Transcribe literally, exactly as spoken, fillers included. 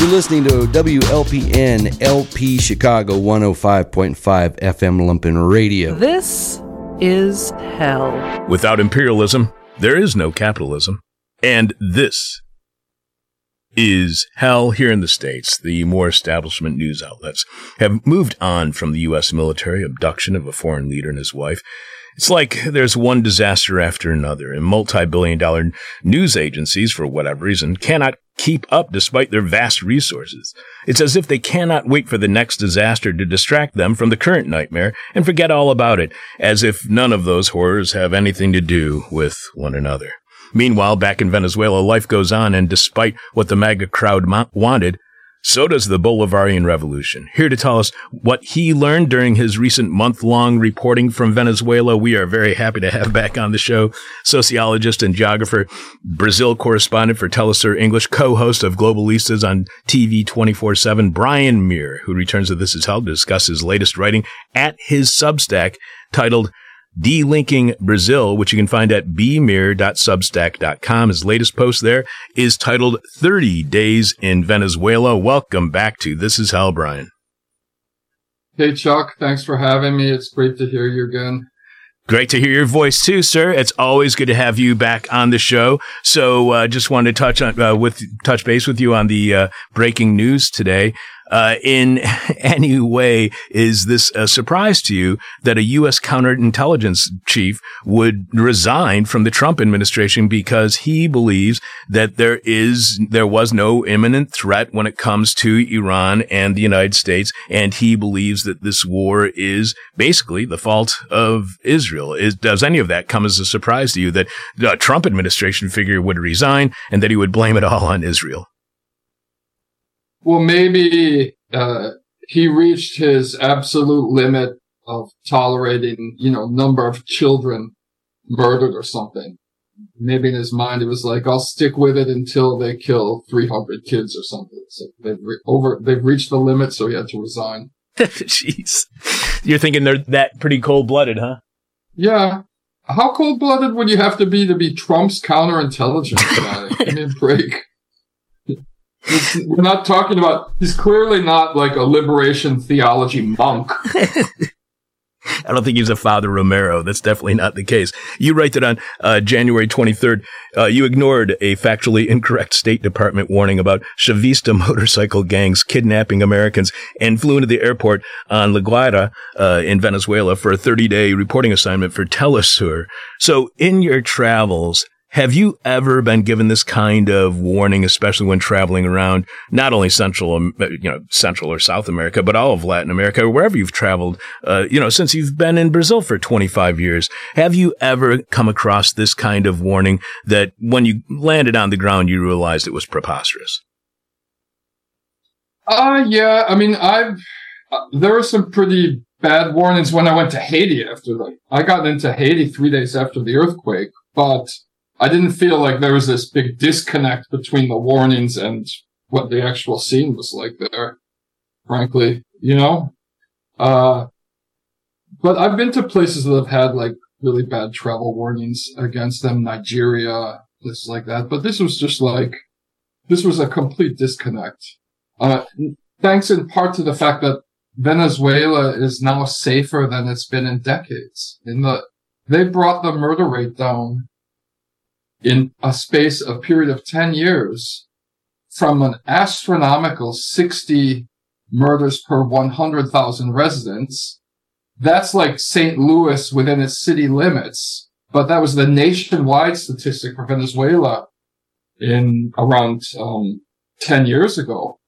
You're listening to W L P N L P Chicago one oh five point five F M Lumpen Radio. This is hell. Without imperialism, there is no capitalism. And this is hell here in the States. The more establishment news outlets have moved on from the U S military abduction of a foreign leader and his wife. It's like there's one disaster after another, and multi-billion dollar news agencies, for whatever reason, cannot keep up despite their vast resources. It's as if they cannot wait for the next disaster to distract them from the current nightmare and forget all about it, as if none of those horrors have anything to do with one another. Meanwhile, back in Venezuela, life goes on, and despite what the MAGA crowd mo- wanted, so does the Bolivarian Revolution. Here to tell us what he learned during his recent month-long reporting from Venezuela, we are very happy to have back on the show sociologist and geographer, Brazil correspondent for Telesur English, co-host of Globalistas on T V twenty-four seven, Brian Muir, who returns to This Is Hell to discuss his latest writing at his Substack titled Delinking Brazil, which you can find at b mir dot substack dot com. His latest post there is titled thirty days in Venezuela. Welcome back to This Is Hell, Brian. Hey, Chuck. Thanks for having me. It's great to hear you again. Great to hear your voice, too, sir. It's always good to have you back on the show. So uh, just wanted to touch on uh, with touch base with you on the uh, breaking news today. Uh, in any way, is this a surprise to you that a U S counterintelligence chief would resign from the Trump administration because he believes that there is, there was no imminent threat when it comes to Iran and the United States, and he believes that this war is basically the fault of Israel? Is, does any of that come as a surprise to you that the Trump administration figure would resign and that he would blame it all on Israel? Well, maybe uh, he reached his absolute limit of tolerating, you know, number of children murdered or something. Maybe in his mind, it was like, I'll stick with it until they kill three hundred kids or something. So they've re- over, they've reached the limit, so he had to resign. Jeez. You're thinking they're that pretty cold-blooded, huh? Yeah. How cold-blooded would you have to be to be Trump's counterintelligence guy? Give me a break. It's, we're not talking about, he's clearly not like a liberation theology monk. I don't think he's a Father Romero. That's definitely not the case. You write that on uh, January twenty-third, uh, you ignored a factually incorrect State Department warning about Chavista motorcycle gangs kidnapping Americans and flew into the airport on La Guaira uh, in Venezuela for a thirty-day reporting assignment for Telesur. So in your travels, have you ever been given this kind of warning, especially when traveling around not only Central, you know, Central or South America, but all of Latin America, or wherever you've traveled, uh, you know, since you've been in Brazil for twenty-five years? Have you ever come across this kind of warning that when you landed on the ground, you realized it was preposterous? Uh, yeah. I mean, I've, uh, there were some pretty bad warnings when I went to Haiti after the, I got into Haiti three days after the earthquake, but I didn't feel like there was this big disconnect between the warnings and what the actual scene was like there, frankly, you know? Uh, but I've been to places that have had like really bad travel warnings against them, Nigeria, places like that. But this was just like, this was a complete disconnect. Uh, thanks in part to the fact that Venezuela is now safer than it's been in decades. In the, they brought the murder rate down in a space, a period of ten years, from an astronomical sixty murders per one hundred thousand residents. That's like Saint Louis within its city limits, but that was the nationwide statistic for Venezuela in around um, ten years ago.